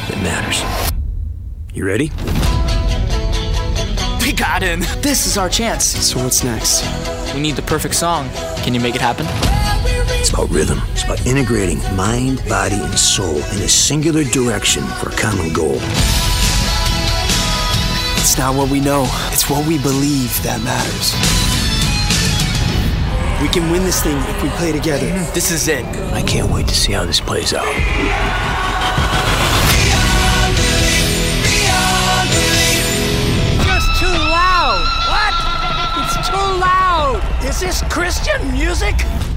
that matters. You ready? We got in. This is our chance. So what's next? We need the perfect song. Can you make it happen? It's about rhythm. It's about integrating mind, body, and soul in a singular direction for a common goal. It's not what we know. It's what we believe that matters. We can win this thing if we play together. This is it. I can't wait to see how this plays out. Just too loud. What? It's too loud. Is this Christian music?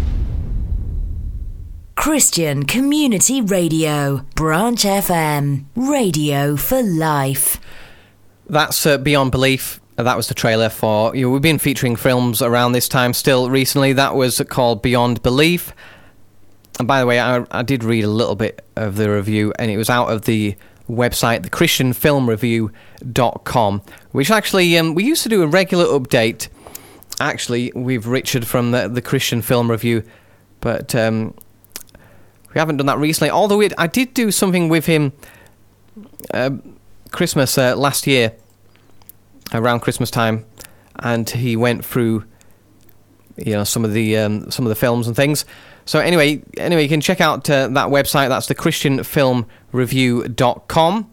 Christian Community Radio, Branch FM, radio for life. That's Beyond Belief. That was the trailer for... we've been featuring films around this time still recently. That was called Beyond Belief. And by the way, I did read a little bit of the review, and it was out of the website, thechristianfilmreview.com, which actually, we used to do a regular update, actually, with Richard from the Christian Film Review, but we haven't done that recently. Although I did do something with him Christmas last year, around Christmas time, and he went through some of the films and things. So anyway, you can check out that website. That's the christianfilmreview.com.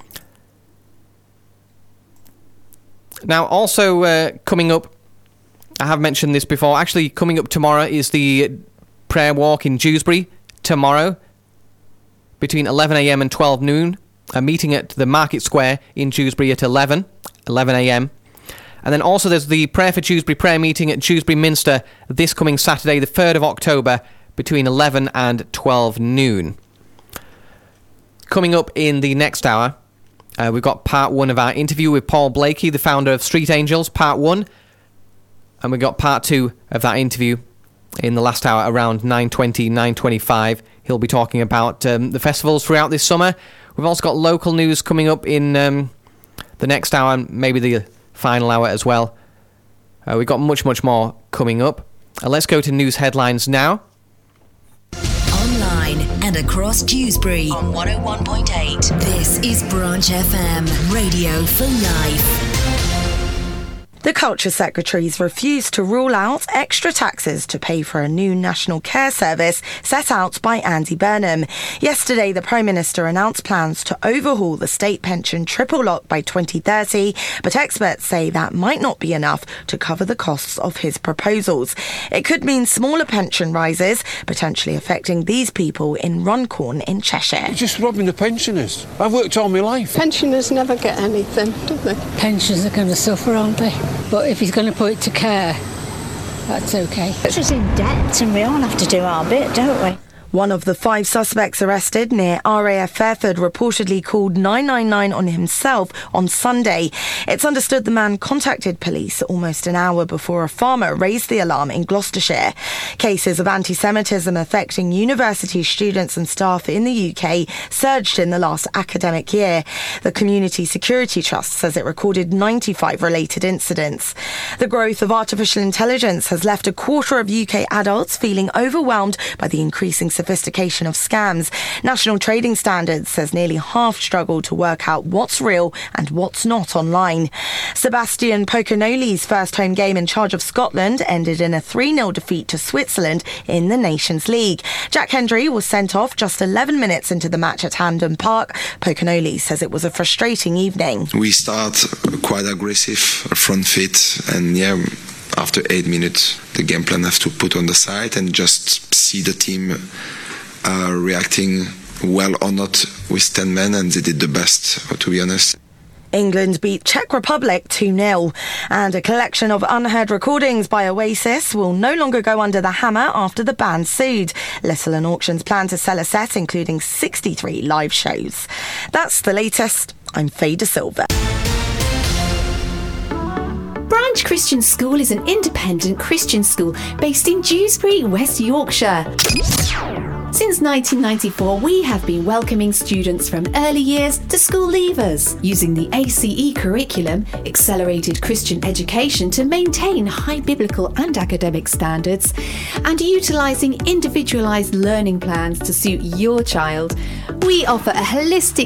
Now, also coming up, I have mentioned this before, actually coming up tomorrow is the prayer walk in Dewsbury tomorrow between 11 a.m. and 12 noon. A meeting at the Market Square in Dewsbury at 11 a.m. And then also there's the Prayer for Dewsbury prayer meeting at Dewsbury Minster this coming Saturday, the 3rd of October, between 11 and 12 noon. Coming up in the next hour, we've got part 1 of our interview with Paul Blakey, the founder of Street Angels, part 1. And we've got part 2 of that interview in the last hour around 9:20, 9:25. He'll be talking about the festivals throughout this summer. We've also got local news coming up in the next hour, and maybe the final hour as well. We've got much more coming up. Let's go to news headlines now. Online and across Dewsbury on 101.8. This is Branch FM, radio for life. The Culture Secretaries refused to rule out extra taxes to pay for a new national care service set out by Andy Burnham. Yesterday, the Prime Minister announced plans to overhaul the state pension triple lock by 2030, but experts say that might not be enough to cover the costs of his proposals. It could mean smaller pension rises, potentially affecting these people in Runcorn in Cheshire. You're just robbing the pensioners. I've worked all my life. Pensioners never get anything, do they? Pensioners are going to suffer, aren't they? But if he's going to put it to care, that's okay. It's in debt and we all have to do our bit, don't we? One of the 5 suspects arrested near RAF Fairford reportedly called 999 on himself on Sunday. It's understood the man contacted police almost an hour before a farmer raised the alarm in Gloucestershire. Cases of anti-Semitism affecting university students and staff in the UK surged in the last academic year. The Community Security Trust says it recorded 95 related incidents. The growth of artificial intelligence has left a quarter of UK adults feeling overwhelmed by the increasing sophistication of scams. National Trading Standards says nearly half struggle to work out what's real and what's not online. Sebastian Pocanoli's first home game in charge of Scotland ended in a 3-0 defeat to Switzerland in the Nations League. Jack Hendry was sent off just 11 minutes into the match at Hampden Park. Pocanoli says it was a frustrating evening. We start quite aggressive, front foot, and after 8 minutes, the game plan have to put on the side and just see the team reacting well or not with 10 men, and they did the best, to be honest. England beat Czech Republic 2-0, and a collection of unheard recordings by Oasis will no longer go under the hammer after the band sued. Little and Auctions plan to sell a set including 63 live shows. That's the latest. I'm Faye De Silva. Branch Christian School is an independent Christian school based in Dewsbury, West Yorkshire. Since 1994, we have been welcoming students from early years to school leavers, using the ACE curriculum, Accelerated Christian Education, to maintain high biblical and academic standards, and utilising individualised learning plans to suit your child. We offer a holistic